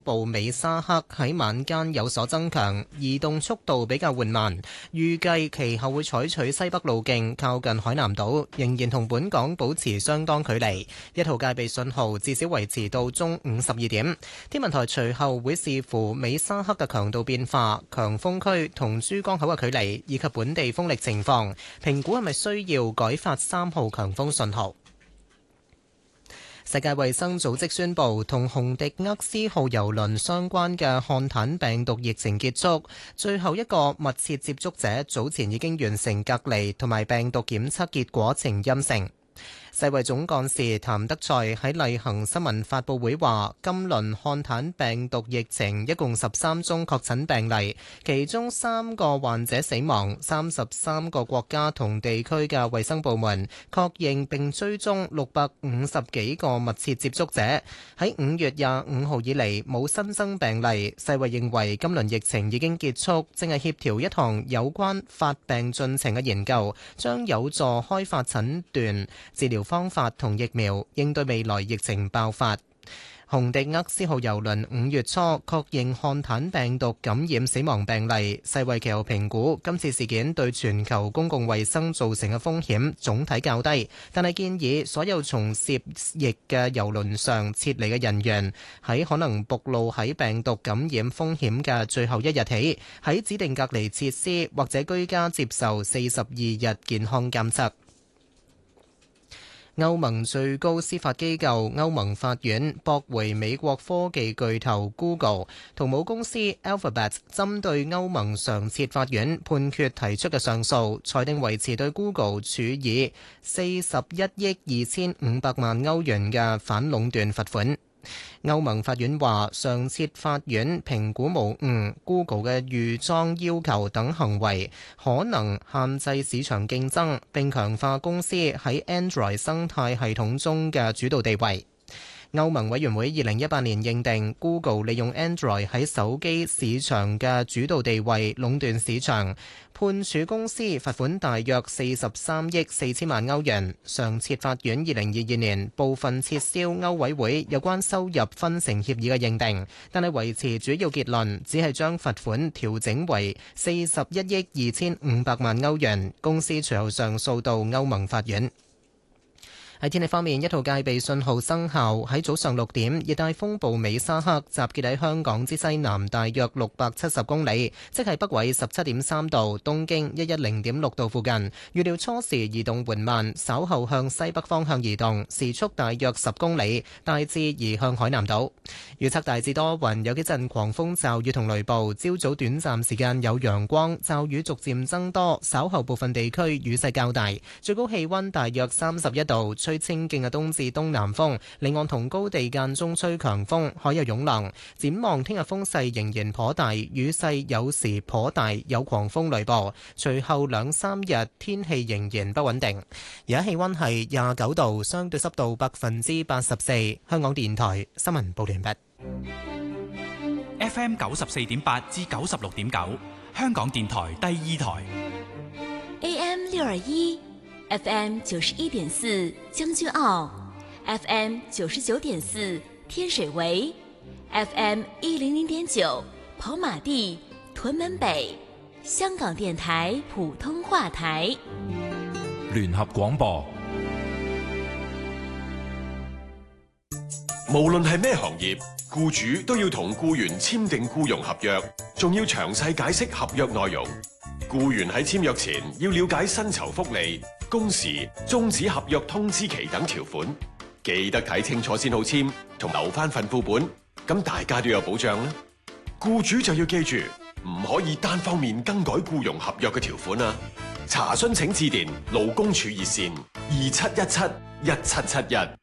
部美沙克喺晚間有所增強，移動速度比較緩慢，預計其後會採取西北路徑靠近海南島，仍然同本港保持相當距離。一號戒備信號至少維持到中午12點。天文台隨後會視乎美沙克嘅強度變化、強風區同珠江口嘅距離以及本地風力情況，評估係咪需要改發3號強風信號。世界衛生組織宣布，同洪迪厄斯號郵輪相關嘅漢坦病毒疫情結束，最後一個密切接觸者早前已經完成隔離，同埋病毒檢測結果呈陰性。世衛總幹事譚德塞喺例行新聞發佈會話，今輪漢坦病毒疫情一共13宗確診病例，其中3個患者死亡，33個國家同地區嘅衛生部門確認並追蹤650幾個密切接觸者。喺5月25號以嚟冇新增病例。世衛認為今輪疫情已經結束，正係協調一項有關發病進程嘅研究，將有助開發診斷、治療方法同疫苗，應對未來疫情爆發。洪迪厄斯號郵輪5月初確認漢坦病毒感染死亡病例，世衛其後評估今次事件對全球公共衛生造成嘅風險總體較低，但係建議所有從涉疫嘅郵輪上撤離嘅人員喺可能暴露喺病毒感染風險嘅最後一日起，喺指定隔離設施或者居家接受42日健康監測。歐盟最高司法機構歐盟法院駁回美國科技巨頭 Google 同母公司 Alphabet 針對歐盟常設法院判決提出嘅上訴，裁定維持對 Google 處以41億2500萬歐元嘅反壟斷罰款。歐盟法院話，上設法院評估無誤 Google 嘅預裝要求等行為可能限制市場競爭，並強化公司喺 Android 生態系統中嘅主導地位。歐盟委員會2018年認定 Google 利用 Android 喺手機市場嘅主導地位壟斷市場，判處公司罰款大約43億4千萬歐元。上設法院2022年部分撤銷歐委會有關收入分成協議嘅認定，但係維持主要結論，只係將罰款調整為41億2500萬歐元。公司隨後上訴到歐盟法院。喺天氣方面，一號戒備信號生效。喺早上6點，熱帶風暴美沙克集結喺香港之西南大約670公里，即係北緯17.3度、東經110.6度附近。預料初時移動緩慢，稍後向西北方向移動，時速大約10公里，大致移向海南島。預測大致多雲，有幾陣狂風驟雨同雷暴。朝早短暫時間有陽光，驟雨逐漸增多，稍後部分地區雨勢較大。最高氣溫大約31度。吹清勁嘅東至東南風，離岸同高地間中吹強風，海有湧浪。展望聽日風勢仍然頗大，雨勢有時頗大，有狂風雷暴。隨後2-3日天氣仍然不穩定。而家氣溫係29度，相對濕度84%。香港電台新聞報完畢。 FM 94.8至96.9，香港電台第2台。 AM 621。FM 91.4將軍澳 ，FM 99.4天水圍 ，FM 100.9跑馬地屯門北，香港電台普通話台。 聯合廣播。 無論係咩行業，僱主都要同僱員簽訂僱傭合約，仲要詳細解釋合約內容。僱員喺簽約前要了解薪酬福利、工時、終止合約通知期等條款，記得睇清楚先好簽，同留翻份副本，咁大家都有保障啦。僱主就要記住，唔可以單方面更改僱傭合約嘅條款啊！查詢請致電勞工處熱線27171771。